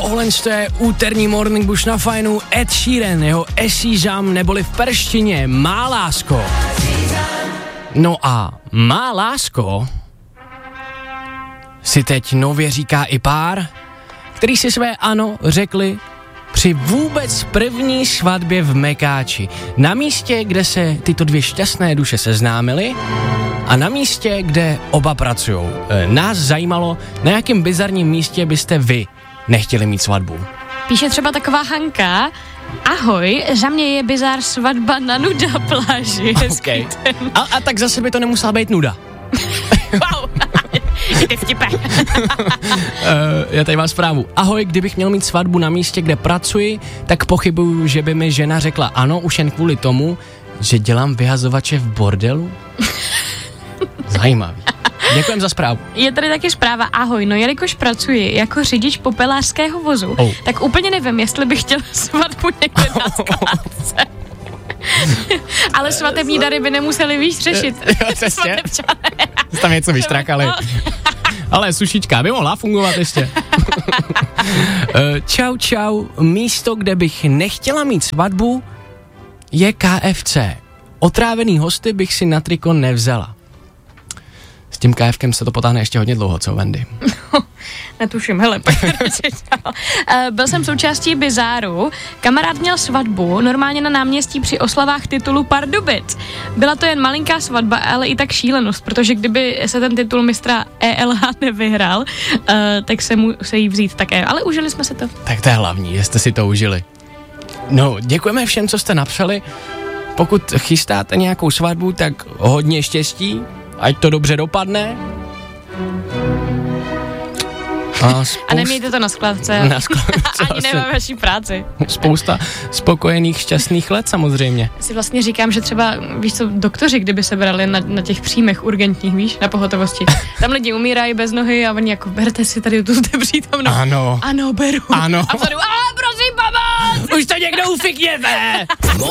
tohle je úterní Morning Bush na fajnu. Ed Sheeran, jeho Esízam, neboli v perštině Má lásko. No a Má lásko si teď nově říká i pár, který si své ano řekli při vůbec první svatbě v Mekáči. Na místě, kde se tyto dvě šťastné duše seznámily a na místě, kde oba pracujou. Nás zajímalo, na jakém bizarním místě byste vy nechtěli mít svatbu. Píše třeba taková Hanka: ahoj, za mě je bizár svatba na nuda pláži. Okay. A tak zase by to nemusela být nuda. Wow, ty vtipe. Já tady mám zprávu. Ahoj, kdybych měl mít svatbu na místě, kde pracuji, tak pochybuju, že by mi žena řekla ano, už jen kvůli tomu, že dělám vyhazovače v bordelu. Zajímavý. Děkujem za zprávu. Je tady taky zpráva: ahoj, no jelikož pracuji jako řidič popelářského vozu, tak úplně nevím, jestli bych chtěl svatbu někde na skládce. Ale svatební dary by nemuseli, víš, řešit. Jo, přesně. Tam něco vyštrakali. Ale sušička by mohla fungovat ještě. Čau. Místo, kde bych nechtěla mít svatbu, je KFC. Otrávený hosty bych si na triko nevzala. S tím KFkem se to potáhne ještě hodně dlouho, co, Wendy? Netuším, hele, byl jsem součástí bizáru. Kamarád měl svatbu, normálně na náměstí při oslavách titulu Pardubic. Byla to jen malinká svatba, ale i tak šílenost, protože kdyby se ten titul mistra ELH nevyhrál, tak se musí vzít také. Ale užili jsme si to. Tak to je hlavní, jste si to užili. No, děkujeme všem, co jste napsali. Pokud chystáte nějakou svatbu, tak hodně štěstí, ať to dobře dopadne. A nemějte to na skladce. Ani ne ve vaší práci. Spousta spokojených, šťastných let samozřejmě. Si vlastně říkám, že třeba, víš co, doktoři, kdyby se brali na těch příjmech urgentních, víš, na pohotovosti. Tam lidi umírají bez nohy a oni jako, berte si tady tu přítomnou. Ano. Ano, beru. Ano. A vzadu, prosím, pomoc! Už to někdo ufikněte!